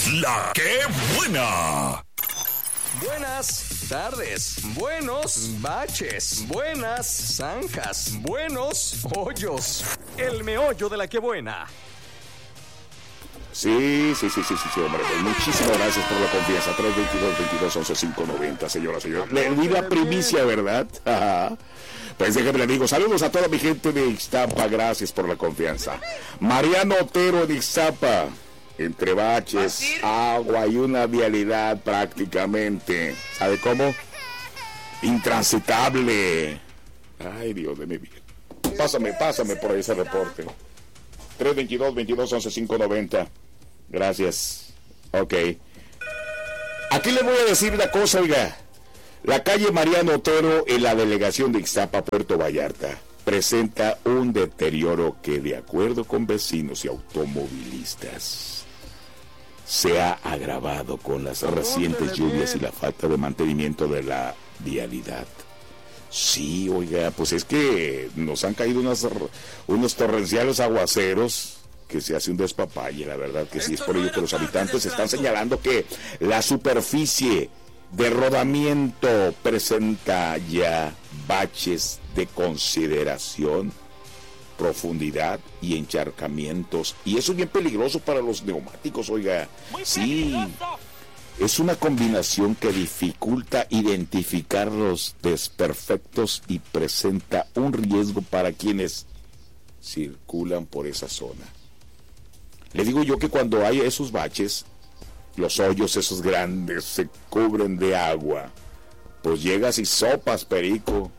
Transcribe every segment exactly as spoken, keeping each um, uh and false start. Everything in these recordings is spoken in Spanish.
La que buena. Buenas tardes, buenos baches, buenas zanjas, buenos hoyos. El meollo de la que buena. Sí, sí, sí, sí, sí, sí, hombre. Pues muchísimas gracias por la confianza. tres veintidós, veintidós, once, cinco noventa, señora, señor. Le di la primicia, ¿verdad? Ajá. Pues déjame le digo, saludos a toda mi gente de Ixtapa, gracias por la confianza. Mariano Otero de Ixtapa, entre baches, agua y una vialidad prácticamente, ¿sabe cómo? Intransitable. Ay, Dios de mi vida. Pásame, pásame por ahí ese reporte. tres veintidós, veintidós, once, cinco noventa. Gracias. Ok. Aquí le voy a decir una cosa, oiga. La calle Mariano Otero en la delegación de Ixtapa, Puerto Vallarta, presenta un deterioro que, de acuerdo con vecinos y automovilistas, se ha agravado con las recientes lluvias y la falta de mantenimiento de la vialidad. Sí, oiga, pues es que nos han caído unas, unos torrenciales aguaceros que se hace un despapalle, la verdad que sí, es por ello que los habitantes están señalando que la superficie de rodamiento presenta ya baches de consideración, profundidad y encharcamientos, y eso es bien peligroso para los neumáticos, oiga. Sí, es una combinación que dificulta identificar los desperfectos y presenta un riesgo para quienes circulan por esa zona. Le digo yo que cuando hay esos baches, los hoyos esos grandes se cubren de agua, pues llegas y sopas, perico.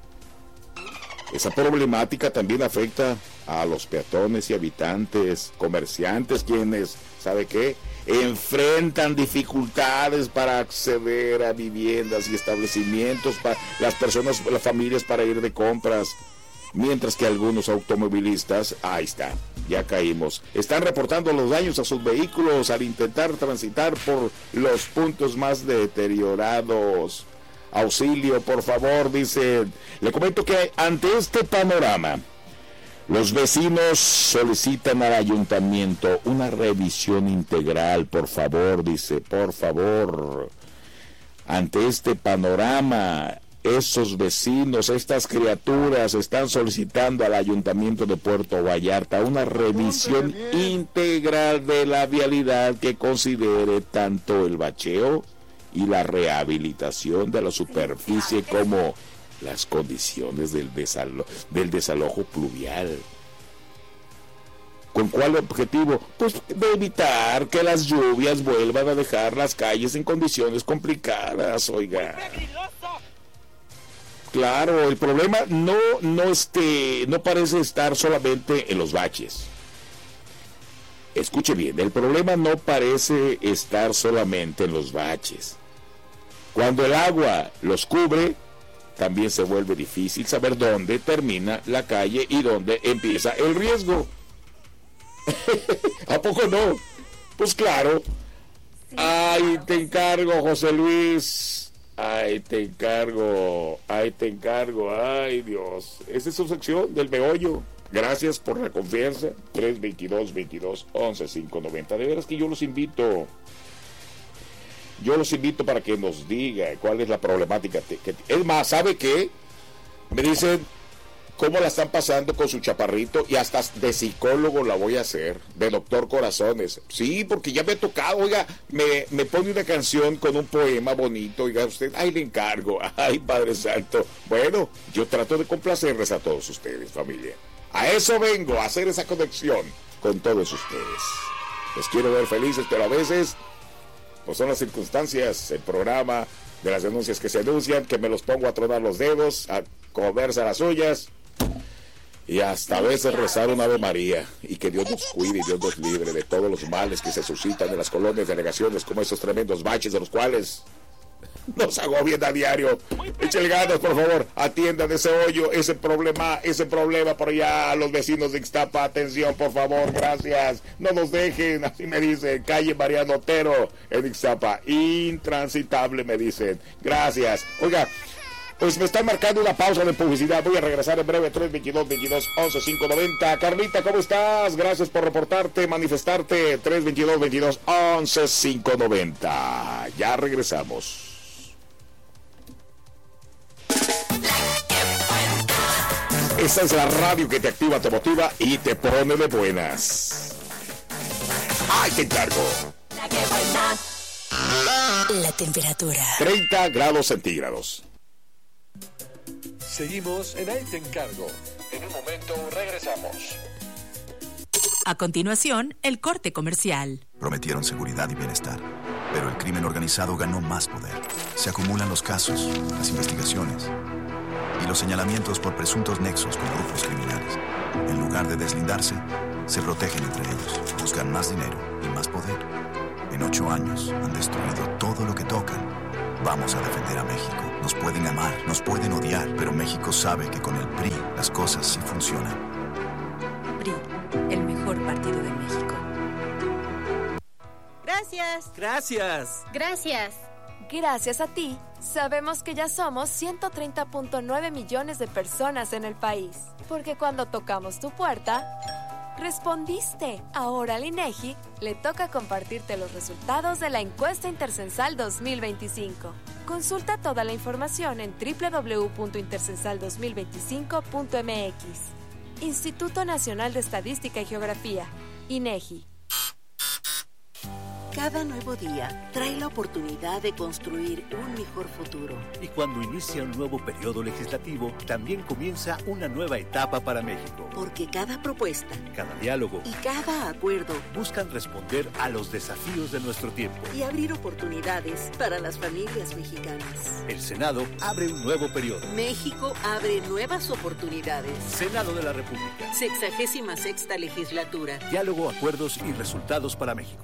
Esa problemática también afecta a los peatones y habitantes, comerciantes, quienes, ¿sabe qué?, enfrentan dificultades para acceder a viviendas y establecimientos, para las personas, las familias, para ir de compras. Mientras que algunos automovilistas, ahí está, ya caímos, están reportando los daños a sus vehículos al intentar transitar por los puntos más deteriorados. Auxilio, por favor, dice. Le comento que ante este panorama, los vecinos solicitan al ayuntamiento una revisión integral, por favor, dice, por favor. Ante este panorama, esos vecinos, estas criaturas están solicitando al Ayuntamiento de Puerto Vallarta una revisión integral de la vialidad que considere tanto el bacheo y la rehabilitación de la superficie como las condiciones del, desalo- del desalojo pluvial. ¿Con cuál objetivo? Pues de evitar que las lluvias vuelvan a dejar las calles en condiciones complicadas, oiga. Claro, el problema no, no, este, no parece estar solamente en los baches. Escuche bien, el problema no parece estar solamente en los baches. Cuando el agua los cubre, también se vuelve difícil saber dónde termina la calle y dónde empieza el riesgo. ¿A poco no? Pues claro. Ay, te encargo, José Luis. Ay, te encargo, ay, te encargo, ay, Dios. Esa es su sección del meollo. Gracias por la confianza. tres veintidós, veintidós, once, cinco noventa. De veras que yo los invito. Yo los invito para que nos diga cuál es la problemática. Que, es más, ¿sabe qué? Me dicen cómo la están pasando con su chaparrito, y hasta de psicólogo la voy a hacer, de doctor Corazones. Sí, porque ya me ha tocado, oiga, me, me pone una canción con un poema bonito, oiga usted, ay, le encargo, ay, Padre Santo. Bueno, yo trato de complacerles a todos ustedes, familia. A eso vengo, a hacer esa conexión con todos ustedes. Les quiero ver felices, pero a veces, pues son las circunstancias, el programa, de las denuncias que se anuncian, que me los pongo a tronar los dedos, a comerse las uñas, y hasta a veces rezar un Ave María, y que Dios nos cuide y Dios nos libre de todos los males que se suscitan en las colonias, delegaciones, como esos tremendos baches de los cuales nos agobian a diario. Échale ganas, por favor, atiendan ese hoyo, ese problema, ese problema por allá, a los vecinos de Ixtapa, atención, por favor, gracias, no nos dejen, así me dicen, calle Mariano Otero, en Ixtapa, intransitable, me dicen, gracias. Oiga, Pues me están marcando una pausa de publicidad. Voy a regresar en breve. Tres veintidós, veintidós, once, cinco noventa. Carlita, ¿cómo estás? Gracias por reportarte, manifestarte. Tres veintidós, veintidós, once, cinco noventa. Ya regresamos. Esta es la radio que te activa, te motiva y te pone de buenas. ¡Ay, te encargo! La que buena. La temperatura. treinta grados centígrados. Seguimos en Ahí te encargo. En un momento regresamos. A continuación, el corte comercial. Prometieron seguridad y bienestar, pero el crimen organizado ganó más poder. Se acumulan los casos, las investigaciones y los señalamientos por presuntos nexos con grupos criminales. En lugar de deslindarse, se protegen entre ellos, buscan más dinero y más poder. En ocho años han destruido todo lo que tocan. Vamos a defender a México. Nos pueden amar, nos pueden odiar, pero México sabe que con el P R I las cosas sí funcionan. P R I, el mejor partido de México. Gracias. Gracias. Gracias. Gracias a ti, sabemos que ya somos ciento treinta punto nueve millones de personas en el país. Porque cuando tocamos tu puerta, respondiste. Ahora al INEGI le toca compartirte los resultados de la encuesta intercensal dos mil veinticinco. Consulta toda la información en doble u doble u doble u punto intercensal dos mil veinticinco punto m x. Instituto Nacional de Estadística y Geografía, INEGI. Cada nuevo día trae la oportunidad de construir un mejor futuro. Y cuando inicia un nuevo periodo legislativo, también comienza una nueva etapa para México. Porque cada propuesta, cada diálogo y cada acuerdo buscan responder a los desafíos de nuestro tiempo y abrir oportunidades para las familias mexicanas. El Senado abre un nuevo periodo. México abre nuevas oportunidades. Senado de la República. Sexagésima sexta legislatura. Diálogo, acuerdos y resultados para México.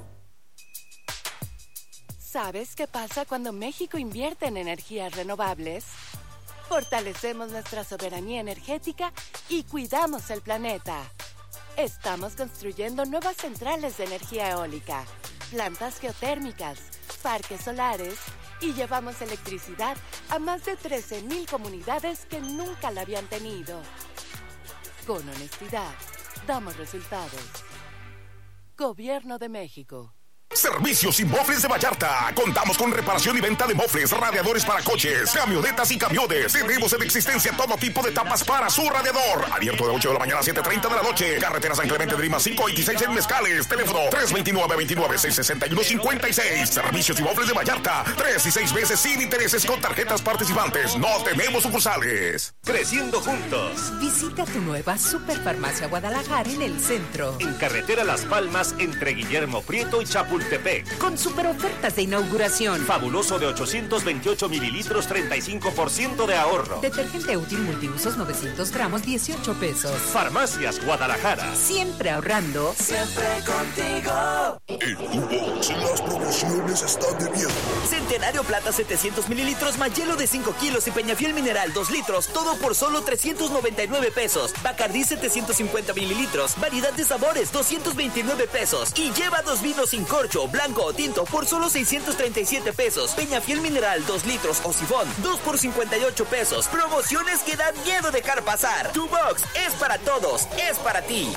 ¿Sabes qué pasa cuando México invierte en energías renovables? Fortalecemos nuestra soberanía energética y cuidamos el planeta. Estamos construyendo nuevas centrales de energía eólica, plantas geotérmicas, parques solares y llevamos electricidad a más de trece mil comunidades que nunca la habían tenido. Con honestidad, damos resultados. Gobierno de México. Servicios y Mofles de Vallarta. Contamos con reparación y venta de mofles, radiadores para coches, camionetas y camiones. Tenemos en existencia todo tipo de tapas para su radiador. Abierto de ocho de la mañana a siete treinta de la noche. Carretera San Clemente de Lima cinco veintiséis en Mezcales. Teléfono tres veintinueve, veintinueve, seiscientos sesenta y uno, cincuenta y seis. Servicios y Mofles de Vallarta. Tres y seis veces sin intereses con tarjetas participantes. No tenemos sucursales. Creciendo juntos. Visita tu nueva Superfarmacia Guadalajara en el centro. En carretera Las Palmas entre Guillermo Prieto y Chapultepec. Con super ofertas de inauguración. Fabuloso de ochocientos veintiocho mililitros, treinta y cinco por ciento de ahorro. Detergente útil multiusos novecientos gramos, dieciocho pesos. Farmacias Guadalajara. Siempre ahorrando. Siempre contigo. En Tubox las promociones están de miedo. Centenario Plata setecientos mililitros más hielo de cinco kilos y Peñafiel Mineral dos litros. Todo por solo trescientos noventa y nueve pesos. Bacardí setecientos cincuenta mililitros. Variedad de sabores, doscientos veintinueve pesos. Y lleva dos vinos sin corcho, blanco o tinto por solo seiscientos treinta y siete pesos. Peñafiel Mineral dos litros o sifón dos por cincuenta y ocho pesos. Promociones que dan miedo dejar pasar. Tu Box es para todos, es para ti.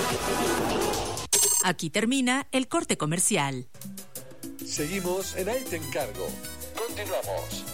Aquí termina el corte comercial. Seguimos en Ahí te encargo. Continuamos.